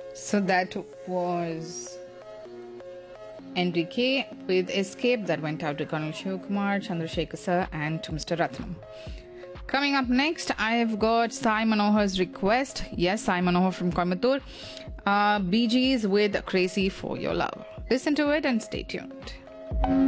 So that was Enrique with Escape, that went out to Colonel Shivkumar, Chandrasekhar sir, and to Mr. Ratnam. Coming up next, I've got Sai Manohar's request. Yes, Sai Manohar from Coimbatore. Bee Gees with Crazy for Your Love. Listen to it and stay tuned.